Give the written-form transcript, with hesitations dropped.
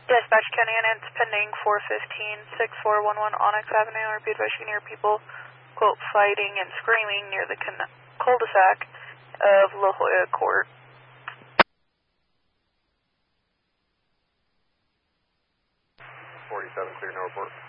Dispatch County and it's pending 415-6411 Onyx Avenue. I repeat, you can hear people, quote, fighting and screaming near the cul-de-sac of La Jolla Court. 47, clear, no report.